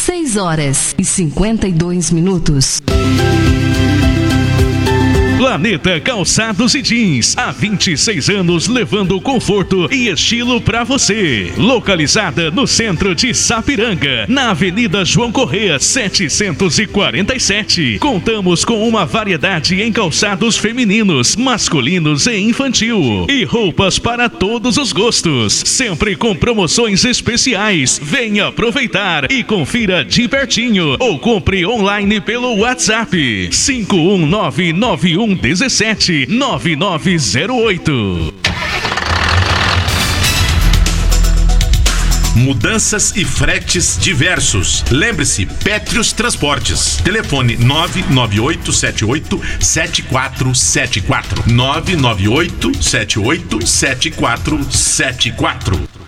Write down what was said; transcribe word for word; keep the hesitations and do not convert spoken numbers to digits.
seis horas e cinquenta e dois minutos. Planeta Calçados e Jeans, há vinte e seis anos levando conforto e estilo pra você. Localizada no centro de Sapiranga, na Avenida João Correia, setecentos e quarenta e sete. Contamos com uma variedade em calçados femininos, masculinos e infantil. E roupas para todos os gostos, sempre com promoções especiais. Venha aproveitar e confira de pertinho ou compre online pelo WhatsApp cinco um nove nove um dezessete nove nove zero oito. Mudanças e fretes diversos. Lembre-se, Pétrios Transportes. Telefone nove nove oito sete oito sete quatro sete quatro. nove nove oito sete oito sete quatro sete quatro.